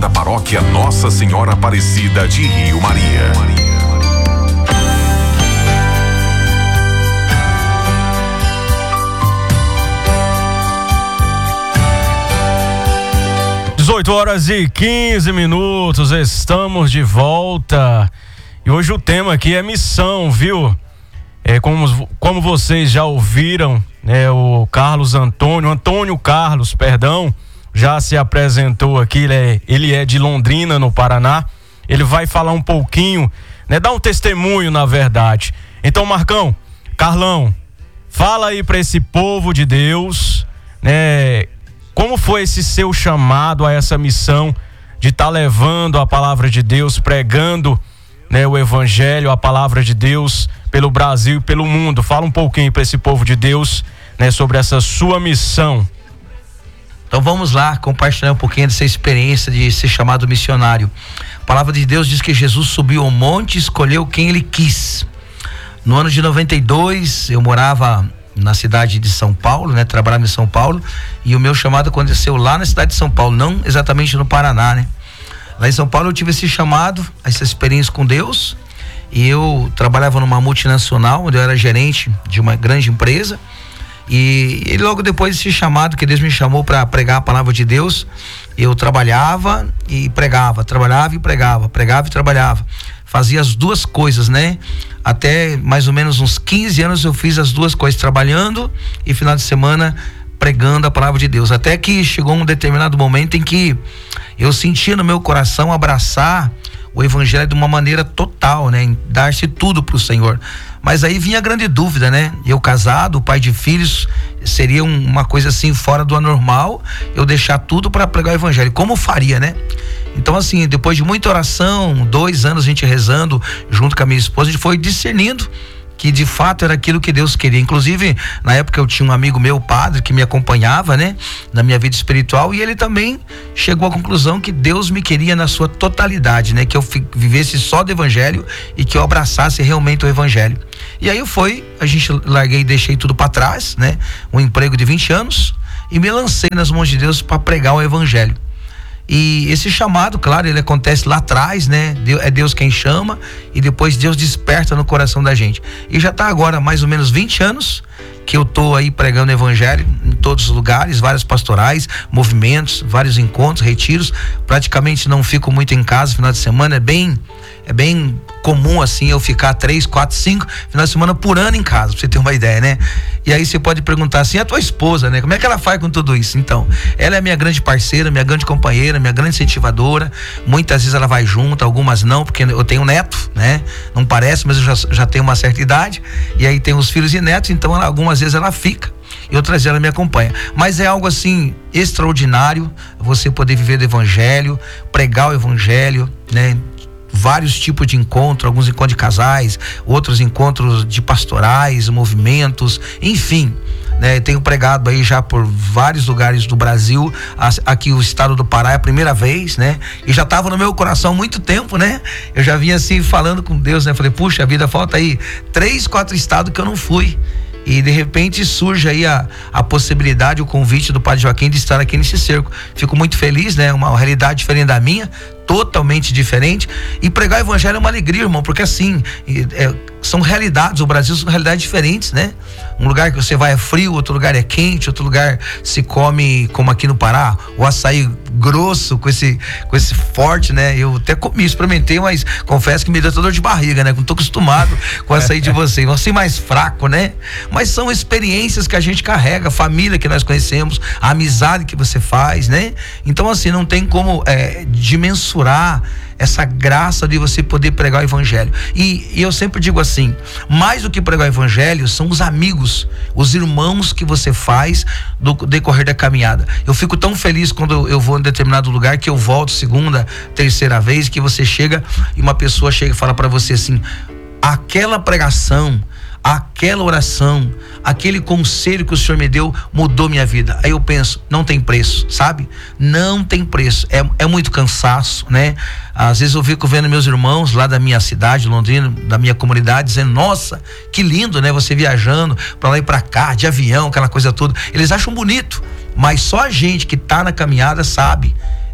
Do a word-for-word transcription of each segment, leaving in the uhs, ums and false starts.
da paróquia Nossa Senhora Aparecida de Rio Maria. dezoito horas e quinze minutos, estamos de volta. E hoje o tema aqui é missão, viu? É como, como vocês já ouviram, né, o Carlos Antônio, Antônio Carlos, perdão, já se apresentou aqui, ele é, ele é de Londrina, no Paraná. Ele vai falar um pouquinho, né, dar um testemunho, na verdade. Então, Marcão, Carlão, fala aí para esse povo de Deus, né, como foi esse seu chamado a essa missão de estar tá levando a palavra de Deus, pregando, né, o evangelho, a palavra de Deus pelo Brasil e pelo mundo. Fala um pouquinho para esse povo de Deus, né, sobre essa sua missão. Então vamos lá compartilhar um pouquinho dessa experiência de ser chamado missionário. A palavra de Deus diz que Jesus subiu ao monte e escolheu quem ele quis. No ano de noventa e dois, eu morava na cidade de São Paulo, né? Trabalhava em São Paulo, e o meu chamado aconteceu lá na cidade de São Paulo, não exatamente no Paraná, né? Lá em São Paulo eu tive esse chamado, essa experiência com Deus, e eu trabalhava numa multinacional, onde eu era gerente de uma grande empresa, e, e logo depois desse chamado que Deus me chamou para pregar a palavra de Deus, eu trabalhava e pregava, trabalhava e pregava, pregava e trabalhava. Fazia as duas coisas, né? Até mais ou menos uns quinze anos eu fiz as duas coisas, trabalhando e final de semana pregando a palavra de Deus. Até que chegou um determinado momento em que eu sentia no meu coração abraçar o evangelho de uma maneira total, né? Dar-se tudo pro Senhor. Mas aí vinha a grande dúvida, né? Eu casado, pai de filhos, seria um, uma coisa assim fora do anormal, eu deixar tudo para pregar o evangelho. Como faria, né? Então assim, depois de muita oração, dois anos a gente rezando junto com a minha esposa, a gente foi discernindo que de fato era aquilo que Deus queria. Inclusive, na época eu tinha um amigo meu, padre, que me acompanhava, né, na minha vida espiritual, e ele também chegou à conclusão que Deus me queria na sua totalidade, né, que eu vivesse só do evangelho e que eu abraçasse realmente o evangelho. E aí eu fui, a gente larguei e deixei tudo para trás, né, um emprego de vinte anos, e me lancei nas mãos de Deus para pregar o evangelho. E esse chamado, claro, ele acontece lá atrás, né? É Deus quem chama e depois Deus desperta no coração da gente. E já está agora mais ou menos vinte anos que eu tô aí pregando o evangelho em todos os lugares, vários pastorais, movimentos, vários encontros, retiros. Praticamente não fico muito em casa final de semana, é bem é bem comum assim eu ficar três, quatro, cinco final de semana por ano em casa, pra você ter uma ideia, né? E aí você pode perguntar assim, a tua esposa, né? Como é que ela faz com tudo isso? Então, ela é minha grande parceira, minha grande companheira, minha grande incentivadora. Muitas vezes ela vai junto, algumas não, porque eu tenho neto, né? Não parece, mas eu já, já tenho uma certa idade. E aí tem os filhos e netos, então ela, algumas vezes ela fica e outras vezes ela me acompanha. Mas é algo assim extraordinário você poder viver do evangelho, pregar o evangelho, né? Vários tipos de encontros, alguns encontros de casais, outros encontros de pastorais, movimentos, enfim, né? Tenho pregado aí já por vários lugares do Brasil. Aqui o estado do Pará é a primeira vez, né? E já estava no meu coração há muito tempo, né? Eu já vinha assim falando com Deus, né? Falei, puxa vida, falta aí três, quatro estados que eu não fui. E de repente surge aí a, a possibilidade, o convite do Padre Joaquim de estar aqui nesse cerco. Fico muito feliz, né? Uma realidade diferente da minha, totalmente diferente. E pregar o evangelho é uma alegria, irmão, porque assim, é, são realidades, o Brasil são realidades diferentes, né? Um lugar que você vai é frio, outro lugar é quente, outro lugar se come, como aqui no Pará, o açaí grosso, com esse, com esse forte, né? Eu até comi, experimentei, mas confesso que me deu dor de barriga, né? Não tô acostumado com o açaí de vocês, assim mais fraco, né? Mas são experiências que a gente carrega, a família que nós conhecemos, a amizade que você faz, né? Então assim, não tem como é, dimensurar essa graça de você poder pregar o evangelho. E, e eu sempre digo assim, mais do que pregar o evangelho, são os amigos, os irmãos que você faz no decorrer da caminhada. Eu fico tão feliz quando eu vou em determinado lugar, que eu volto segunda, terceira vez, que você chega e uma pessoa chega e fala para você assim, aquela pregação, aquela oração, aquele conselho que o Senhor me deu mudou minha vida. Aí eu penso, não tem preço, sabe? Não tem preço, é, é muito cansaço, né? Às vezes eu fico vendo meus irmãos lá da minha cidade, Londrina, da minha comunidade, dizendo, nossa, que lindo, né? Você viajando pra lá e pra cá, de avião, aquela coisa toda. Eles acham bonito, mas só a gente que tá na caminhada sabe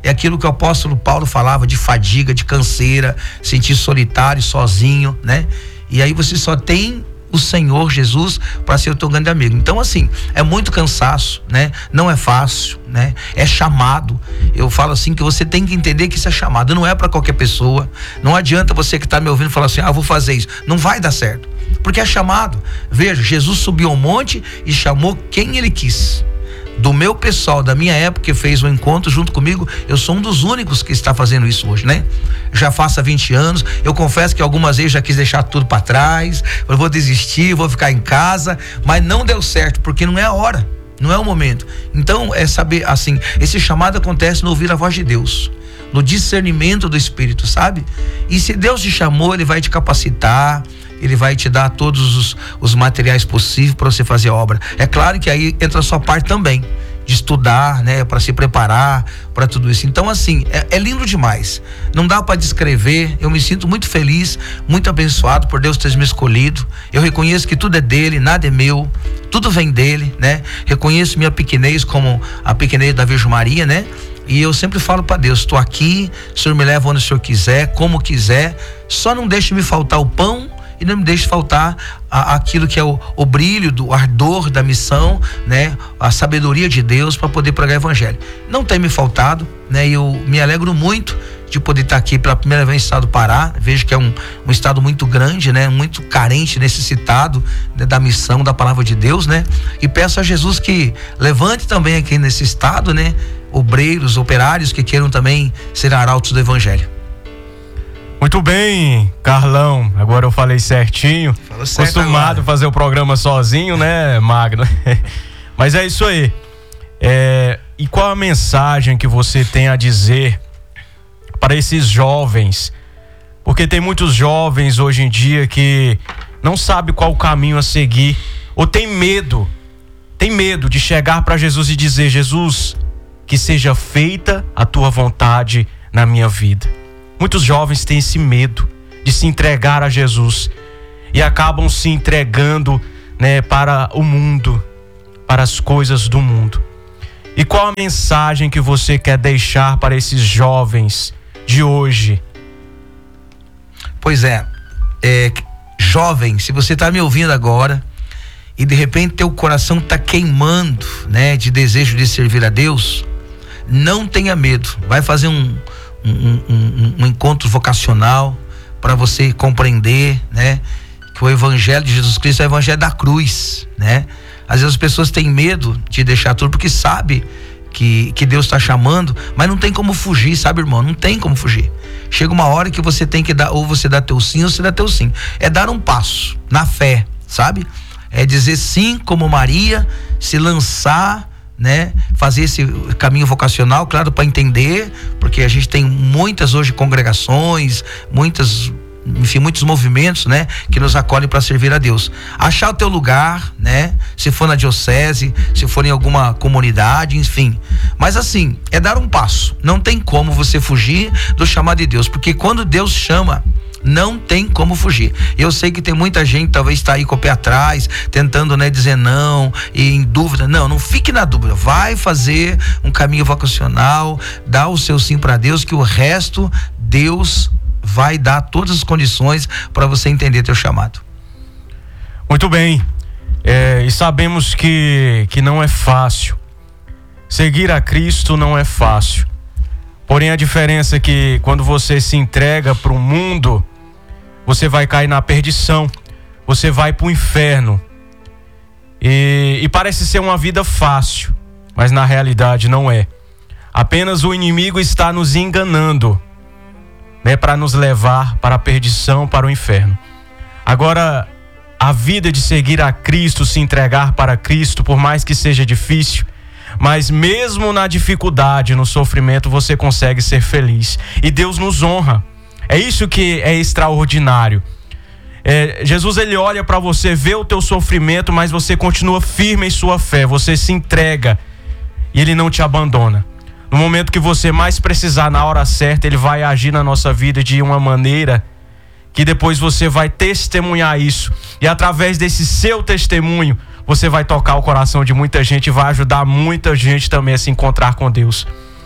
É aquilo que o apóstolo Paulo falava de fadiga, de canseira, sentir solitário, sozinho, né? E aí você só tem o Senhor Jesus para ser o teu grande amigo. Então, assim, é muito cansaço, né? Não é fácil, né? É chamado. Eu falo assim que você tem que entender que isso é chamado, não é para qualquer pessoa. Não adianta você que está me ouvindo falar assim: ah, vou fazer isso. Não vai dar certo, porque é chamado. Veja, Jesus subiu ao monte e chamou quem ele quis. Do meu pessoal, da minha época, que fez um encontro junto comigo, eu sou um dos únicos que está fazendo isso hoje, né? Já faço há vinte anos, eu confesso que algumas vezes já quis deixar tudo para trás, eu vou desistir, vou ficar em casa, mas não deu certo, porque não é a hora, não é o momento. Então, é saber, assim, esse chamado acontece no ouvir a voz de Deus, no discernimento do Espírito, sabe? E se Deus te chamou, ele vai te capacitar, ele vai te dar todos os, os materiais possíveis para você fazer a obra. É claro que aí entra a sua parte também, de estudar, né, para se preparar para tudo isso. Então, assim, é, é lindo demais. Não dá para descrever. Eu me sinto muito feliz, muito abençoado por Deus ter me escolhido. Eu reconheço que tudo é dele, nada é meu, tudo vem dele, né? Reconheço minha pequenez como a pequenez da Virgem Maria, né? E eu sempre falo para Deus: estou aqui, o Senhor me leva onde o Senhor quiser, como quiser, só não deixe me faltar o pão e não me deixe faltar a, aquilo que é o, o brilho, do ardor da missão, né? A sabedoria de Deus para poder pregar o evangelho. Não tem me faltado, né? E eu me alegro muito de poder estar aqui pela primeira vez no estado do Pará. Vejo que é um, um estado muito grande, né? Muito carente, necessitado, né? Da missão, da palavra de Deus, né? E peço a Jesus que levante também aqui nesse estado, né? Obreiros, operários que queiram também ser arautos do evangelho. Muito bem, Carlão, agora eu falei certinho. Falou certo. Acostumado agora. a fazer o programa sozinho, né, Magno? Mas é isso aí. É, e qual a mensagem que você tem a dizer para esses jovens? Porque tem muitos jovens hoje em dia que não sabem qual o caminho a seguir, ou tem medo, tem medo de chegar para Jesus e dizer: Jesus, que seja feita a tua vontade na minha vida. Muitos jovens têm esse medo de se entregar a Jesus e acabam se entregando, né, para o mundo, para as coisas do mundo. E qual a mensagem que você quer deixar para esses jovens de hoje? Pois é, é jovem, se você está me ouvindo agora e de repente teu coração está queimando, né, de desejo de servir a Deus, não tenha medo. Vai fazer um Um, um, um encontro vocacional para você compreender, né, que o evangelho de Jesus Cristo é o evangelho da cruz, né? Às vezes as pessoas têm medo de deixar tudo porque sabe que, que Deus está chamando, mas não tem como fugir, sabe, irmão? Não tem como fugir. Chega uma hora que você tem que dar, ou você dá teu sim ou você dá teu sim. É dar um passo na fé, sabe? É dizer sim como Maria, se lançar, né? Fazer esse caminho vocacional, claro, para entender, porque a gente tem muitas hoje congregações, muitas, enfim, muitos movimentos, né, que nos acolhem para servir a Deus. Achar o teu lugar, né? Se for na diocese, se for em alguma comunidade, enfim. Mas assim, é dar um passo. Não tem como você fugir do chamado de Deus, porque quando Deus chama, não tem como fugir. Eu sei que tem muita gente talvez está aí com o pé atrás, tentando, né, dizer não, e em dúvida. Não, não fique na dúvida. Vai fazer um caminho vocacional, dá o seu sim para Deus, que o resto Deus vai dar todas as condições para você entender teu chamado. Muito bem. É, e sabemos que, que não é fácil. Seguir a Cristo não é fácil. Porém, a diferença é que quando você se entrega para o mundo, você vai cair na perdição, você vai para o inferno. E, e parece ser uma vida fácil, mas na realidade não é. Apenas o inimigo está nos enganando, né, para nos levar para a perdição, para o inferno. Agora, a vida de seguir a Cristo, se entregar para Cristo, por mais que seja difícil, mas mesmo na dificuldade, no sofrimento, você consegue ser feliz. E Deus nos honra. É isso que é extraordinário. É, Jesus, ele olha para você, vê o teu sofrimento, mas você continua firme em sua fé. Você se entrega e ele não te abandona. No momento que você mais precisar, na hora certa, ele vai agir na nossa vida de uma maneira que depois você vai testemunhar isso. E através desse seu testemunho, você vai tocar o coração de muita gente e vai ajudar muita gente também a se encontrar com Deus.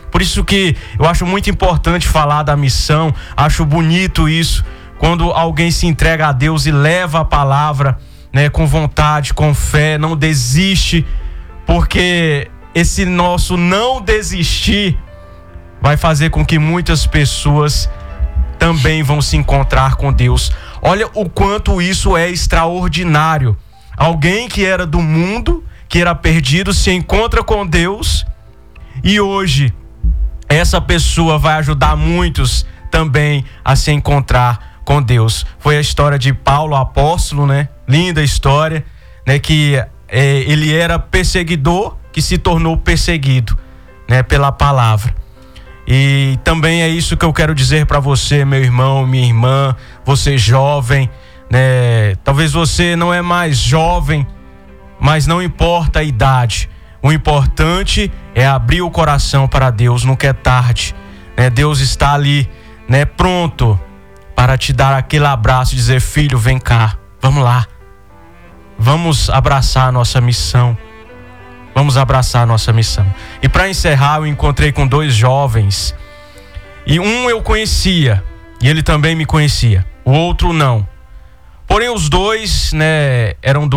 Por isso que eu acho muito importante falar da missão, acho bonito isso, quando alguém se entrega a Deus e leva a palavra, né, com vontade, com fé, não desiste, porque esse nosso não desistir vai fazer com que muitas pessoas também vão se encontrar com Deus. Olha o quanto isso é extraordinário. Alguém que era do mundo, que era perdido, se encontra com Deus, e hoje essa pessoa vai ajudar muitos também a se encontrar com Deus. Foi a história de Paulo, apóstolo, né? Linda história, né? Que é, ele era perseguidor, que se tornou perseguido, né? Pela palavra. E também é isso que eu quero dizer para você, meu irmão, minha irmã, você jovem, né? Talvez você não é mais jovem, mas não importa a idade. O importante é abrir o coração para Deus, nunca é tarde, né? Deus está ali, né, pronto para te dar aquele abraço e dizer: filho, vem cá, vamos lá. Vamos abraçar a nossa missão. Vamos abraçar a nossa missão. E para encerrar, eu encontrei com dois jovens. E um eu conhecia, e ele também me conhecia. O outro não. Porém, os dois, né, eram do